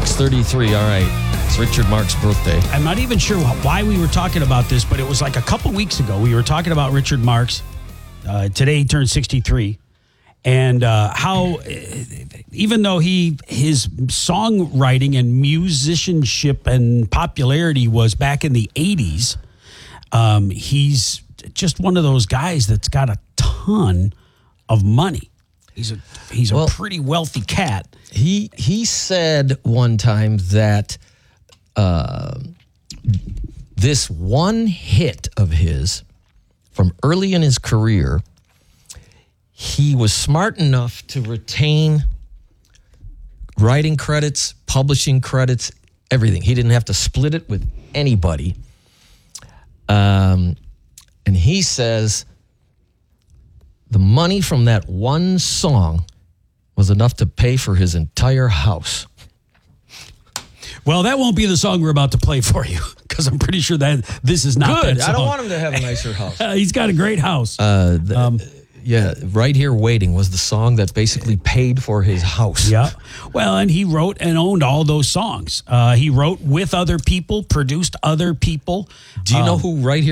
6:33. All right. It's Richard Marx' birthday. I'm not even sure why we were talking about this, but it was like a couple weeks ago. We were talking about Richard Marx. Today he turned 63. And how, even though his songwriting and musicianship and popularity was back in the 80s, he's just one of those guys that's got a ton of money. He's a pretty wealthy cat. He said one time that this one hit of his from early in his career, he was smart enough to retain writing credits, publishing credits, everything. He didn't have to split it with anybody. And he says the money from that one song was enough to pay for his entire house. Well, that won't be the song we're about to play for you, because I'm pretty sure that this is not Good. that song. I don't want him to have a nicer house. He's got a great house. Yeah, Right Here Waiting was the song that basically paid for his house. Yeah. Well, and he wrote and owned all those songs. He wrote with other people, produced other people. Do you know who Right Here